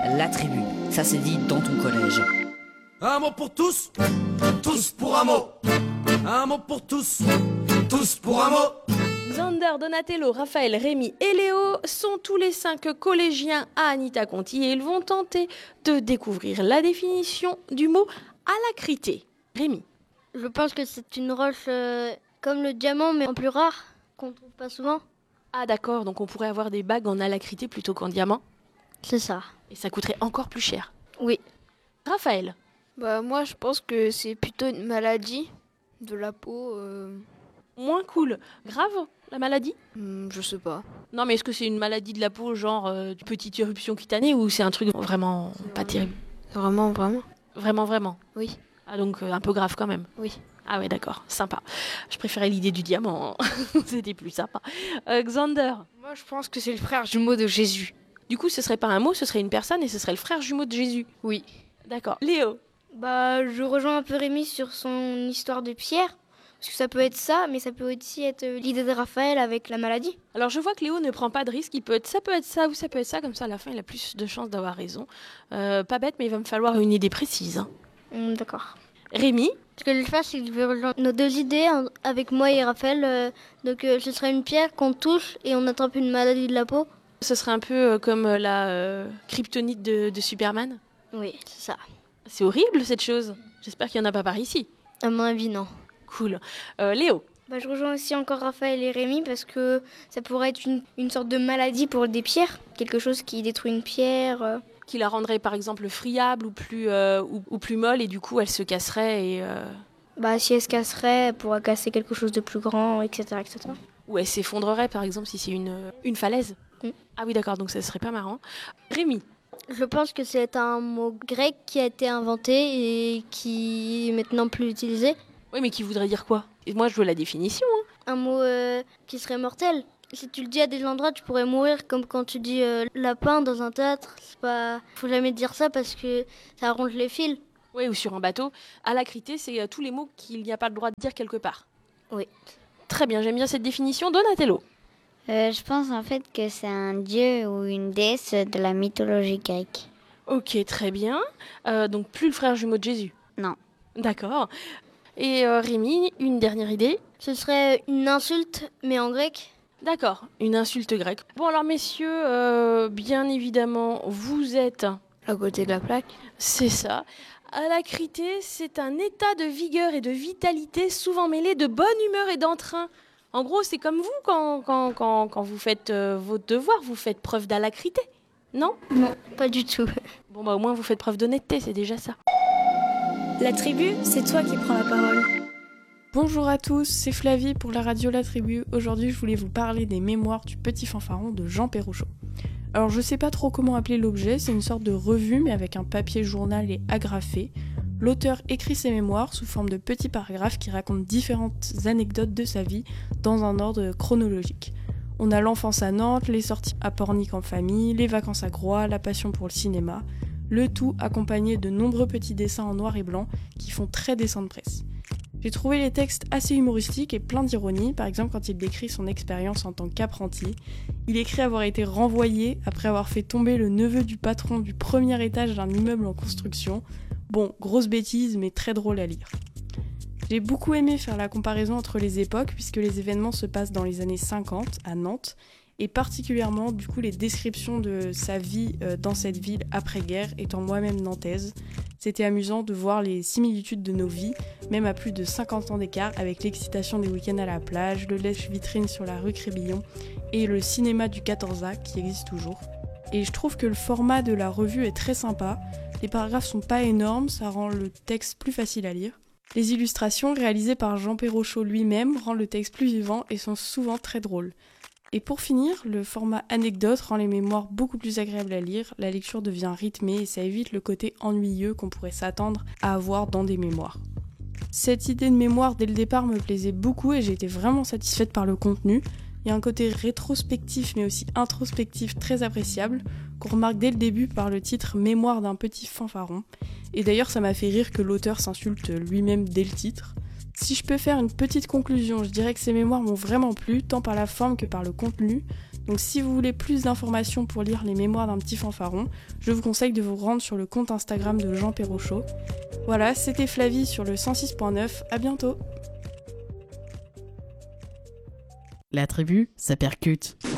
la tribu. Ça c'est dit dans ton collège. Un mot pour tous, tous pour un mot. Un mot pour tous, tous pour un mot. Xander, Donatello, Raphaël, Rémi et Léo sont tous les 5 collégiens à Anita Conti et ils vont tenter de découvrir la définition du mot alacrité. Rémi. Je pense que c'est une roche comme le diamant, mais en plus rare, qu'on ne trouve pas souvent. Ah d'accord, donc on pourrait avoir des bagues en alacrité plutôt qu'en diamant. C'est ça. Et ça coûterait encore plus cher. Oui. Raphaël. Moi, je pense que c'est plutôt une maladie de la peau. Moins cool. Grave, la maladie? Je sais pas. Non, mais est-ce que c'est une maladie de la peau, genre petite éruption cutanée, ou c'est un truc vraiment pas terrible? Vraiment? Vraiment? Oui. Ah, donc un peu grave quand même? Oui. Ah ouais, d'accord, sympa. Je préférais l'idée du diamant, c'était plus sympa. Xander. Moi, je pense que c'est le frère jumeau de Jésus. Du coup, ce serait pas un mot, ce serait une personne et ce serait le frère jumeau de Jésus. Oui. D'accord. Léo. Je rejoins un peu Rémi sur son histoire de pierre. Parce que ça peut être ça, mais ça peut aussi être l'idée de Raphaël avec la maladie. Alors je vois que Léo ne prend pas de risque, ça peut être ça ou ça peut être ça, comme ça à la fin il a plus de chances d'avoir raison. Pas bête, mais il va me falloir une idée précise. D'accord. Rémi. Ce que je vais faire, c'est que je vais rejoindre nos 2 idées avec moi et Raphaël. Donc ce serait une pierre qu'on touche et on attrape une maladie de la peau. Ce serait un peu comme la kryptonite de Superman. Oui, c'est ça. C'est horrible cette chose. J'espère qu'il n'y en a pas par ici. À mon avis, non. Cool. Léo. Je rejoins aussi encore Raphaël et Rémi parce que ça pourrait être une sorte de maladie pour des pierres. Quelque chose qui détruit une pierre. Qui la rendrait par exemple friable ou plus molle et du coup elle se casserait et... Si elle se casserait, elle pourrait casser quelque chose de plus grand, etc. etc. Ou elle s'effondrerait par exemple si c'est une falaise. Ah oui d'accord, donc ça serait pas marrant. Rémi. Je pense que c'est un mot grec qui a été inventé et qui est maintenant plus utilisé. Oui, mais qui voudrait dire quoi? Et moi, je veux la définition. Un mot qui serait mortel. Si tu le dis à des endroits, tu pourrais mourir, comme quand tu dis lapin dans un théâtre. Faut jamais dire ça parce que ça ronge les fils. Oui, ou sur un bateau. Alacrité, c'est tous les mots qu'il n'y a pas le droit de dire quelque part. Oui. Très bien, j'aime bien cette définition. Donatello. Je pense en fait que c'est un dieu ou une déesse de la mythologie grecque. Ok, très bien. Donc plus le frère jumeau de Jésus. Non. D'accord. Et Rémi, une dernière idée? Ce serait une insulte, mais en grec. D'accord, une insulte grecque. Bon alors messieurs, bien évidemment, vous êtes... À côté de la plaque. C'est ça. Alacrité, c'est un état de vigueur et de vitalité souvent mêlé de bonne humeur et d'entrain. En gros, c'est comme vous quand vous faites vos devoirs, vous faites preuve d'alacrité, non? Non, pas du tout. Bon au moins vous faites preuve d'honnêteté, c'est déjà ça. La tribu, c'est toi qui prends la parole. Bonjour à tous, c'est Flavie pour la radio La Tribu. Aujourd'hui, je voulais vous parler des mémoires du petit fanfaron de Jean Perrochot. Alors, je sais pas trop comment appeler l'objet, c'est une sorte de revue, mais avec un papier journal et agrafé. L'auteur écrit ses mémoires sous forme de petits paragraphes qui racontent différentes anecdotes de sa vie dans un ordre chronologique. On a l'enfance à Nantes, les sorties à Pornic en famille, les vacances à Groix, la passion pour le cinéma, le tout accompagné de nombreux petits dessins en noir et blanc qui font très dessin de presse. J'ai trouvé les textes assez humoristiques et plein d'ironie, par exemple quand il décrit son expérience en tant qu'apprenti. Il écrit avoir été renvoyé après avoir fait tomber le neveu du patron du premier étage d'un immeuble en construction. Bon, grosse bêtise, mais très drôle à lire. J'ai beaucoup aimé faire la comparaison entre les époques, puisque les événements se passent dans les années 50 à Nantes, et particulièrement du coup les descriptions de sa vie dans cette ville après-guerre, étant moi-même nantaise. C'était amusant de voir les similitudes de nos vies, même à plus de 50 ans d'écart, avec l'excitation des week-ends à la plage, le lèche-vitrine sur la rue Crébillon et le cinéma du 14A qui existe toujours. Et je trouve que le format de la revue est très sympa, les paragraphes sont pas énormes, ça rend le texte plus facile à lire. Les illustrations réalisées par Jean Perrochot lui-même rendent le texte plus vivant et sont souvent très drôles. Et pour finir, le format anecdote rend les mémoires beaucoup plus agréables à lire, la lecture devient rythmée et ça évite le côté ennuyeux qu'on pourrait s'attendre à avoir dans des mémoires. Cette idée de mémoire dès le départ me plaisait beaucoup et j'ai été vraiment satisfaite par le contenu. Il y a un côté rétrospectif mais aussi introspectif très appréciable qu'on remarque dès le début par le titre « Mémoire d'un petit fanfaron ». Et d'ailleurs ça m'a fait rire que l'auteur s'insulte lui-même dès le titre. Si je peux faire une petite conclusion, je dirais que ces mémoires m'ont vraiment plu, tant par la forme que par le contenu. Donc si vous voulez plus d'informations pour lire les mémoires d'un petit fanfaron, je vous conseille de vous rendre sur le compte Instagram de Jean Perrochot. Voilà, c'était Flavie sur le 106.9, à bientôt. La tribu, ça percute.